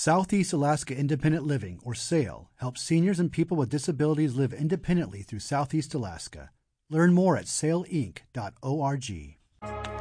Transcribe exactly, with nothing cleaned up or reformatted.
Southeast Alaska Independent Living, or SAIL, helps seniors and people with disabilities live independently through Southeast Alaska. Learn more at sail inc dot org.